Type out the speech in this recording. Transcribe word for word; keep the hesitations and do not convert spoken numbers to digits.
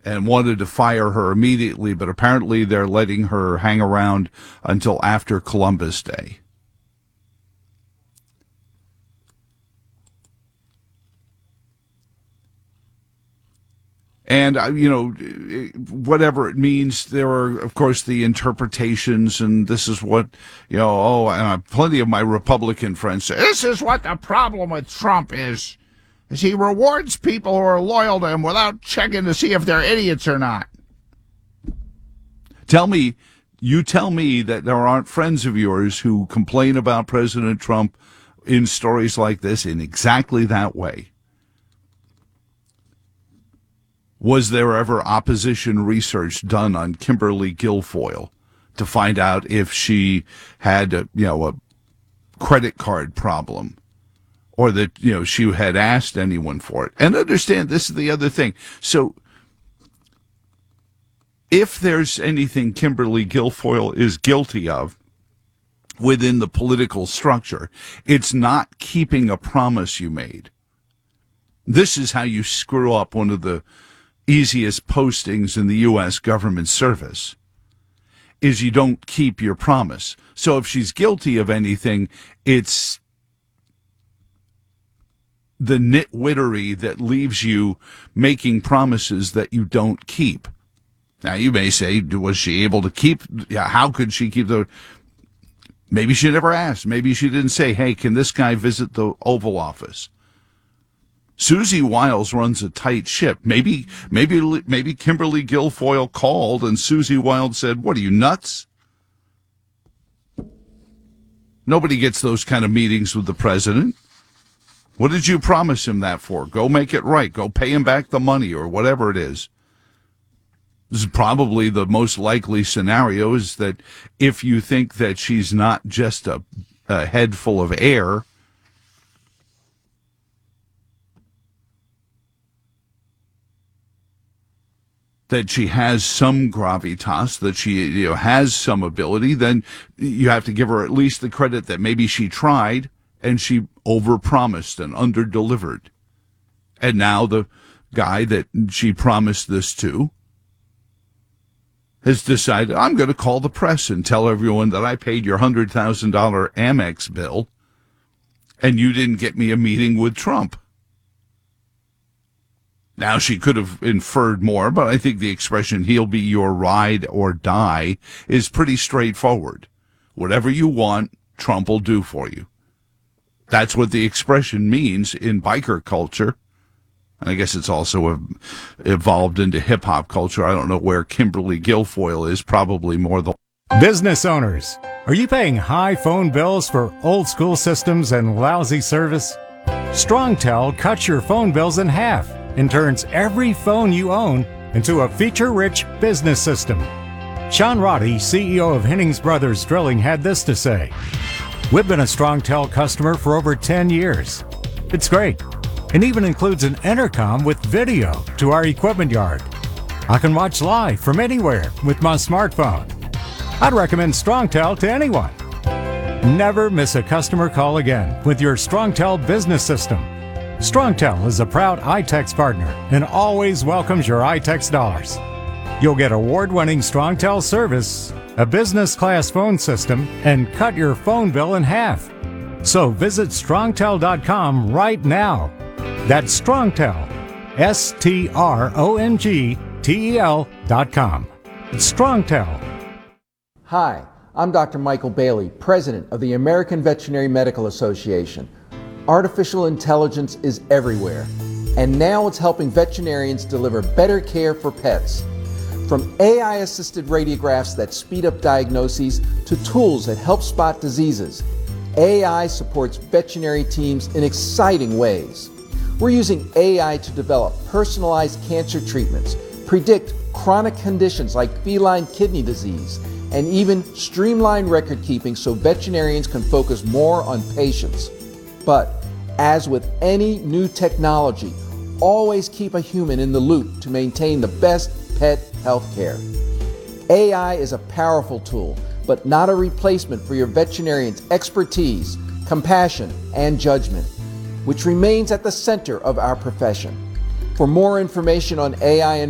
and wanted to fire her immediately, but apparently they're letting her hang around until after Columbus Day. And, uh, you know, whatever it means, there are, of course, the interpretations, and this is what, you know, oh, and uh, plenty of my Republican friends say, this is what the problem with Trump is, is he rewards people who are loyal to him without checking to see if they're idiots or not. Tell me, you tell me that there aren't friends of yours who complain about President Trump in stories like this in exactly that way. Was there ever opposition research done on Kimberly Guilfoyle to find out if she had, a, you know, a credit card problem, or that, you know, she had asked anyone for it? And understand, this is the other thing. So if there's anything Kimberly Guilfoyle is guilty of within the political structure, it's not keeping a promise you made. This is how you screw up one of the easiest postings in the U S government service, is you don't keep your promise. So if she's guilty of anything, it's the nitwittery that leaves you making promises that you don't keep. Now, you may say, was she able to keep, yeah, how could she keep the, maybe she never asked. Maybe she didn't say, hey, can this guy visit the Oval Office? Susie Wiles runs a tight ship. Maybe, maybe, maybe Kimberly Guilfoyle called and Susie Wiles said, what are you, nuts? Nobody gets those kind of meetings with the president. What did you promise him that for? Go make it right. Go pay him back the money or whatever it is. This is probably the most likely scenario, is that if you think that she's not just a, a head full of air, that she has some gravitas, that she, you know, has some ability, then you have to give her at least the credit that maybe she tried and she overpromised and underdelivered. And now the guy that she promised this to has decided, I'm going to call the press and tell everyone that I paid your one hundred thousand dollars Amex bill and you didn't get me a meeting with Trump. Now, she could have inferred more, but I think the expression, he'll be your ride or die, is pretty straightforward. Whatever you want, Trump will do for you. That's what the expression means in biker culture. And I guess it's also evolved into hip-hop culture. I don't know where Kimberly Guilfoyle is, probably more the... Business owners, are you paying high phone bills for old-school systems and lousy service? StrongTel cuts your phone bills in half and turns every phone you own into a feature-rich business system. Sean Roddy, C E O of Hennings Brothers Drilling, had this to say: we've been a StrongTel customer for over ten years. It's great, and even includes an intercom with video to our equipment yard. I can watch live from anywhere with my smartphone. I'd recommend StrongTel to anyone. Never miss a customer call again with your StrongTel business system. StrongTel is a proud iTex partner and always welcomes your iTex dollars. You'll get award-winning StrongTel service, a business-class phone system, and cut your phone bill in half. So visit strongtel dot com right now. That's StrongTel, S T R O N G T E L dot com. It's StrongTel. Hi, I'm Doctor Michael Bailey, President of the American Veterinary Medical Association. Artificial intelligence is everywhere, and now it's helping veterinarians deliver better care for pets. From A I-assisted radiographs that speed up diagnoses to tools that help spot diseases, A I supports veterinary teams in exciting ways. We're using A I to develop personalized cancer treatments, predict chronic conditions like feline kidney disease, and even streamline record keeping so veterinarians can focus more on patients. But as with any new technology, always keep a human in the loop to maintain the best pet health care. A I is a powerful tool, but not a replacement for your veterinarian's expertise, compassion, and judgment, which remains at the center of our profession. For more information on A I and